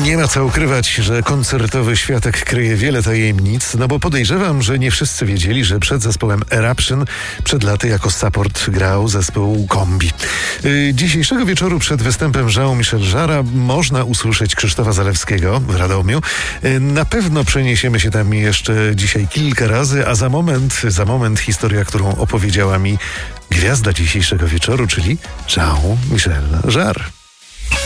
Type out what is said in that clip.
Nie ma co ukrywać, że koncertowy światek kryje wiele tajemnic, no bo podejrzewam, że nie wszyscy wiedzieli, że przed zespołem Eruption przed laty jako support grał zespół Kombi. Dzisiejszego wieczoru przed występem Jean-Michel Jarre'a można usłyszeć Krzysztofa Zalewskiego w Radomiu. Na pewno przeniesiemy się tam jeszcze dzisiaj kilka razy, a za moment historia, którą opowiedziała mi gwiazda dzisiejszego wieczoru, czyli Jean-Michel Jarre.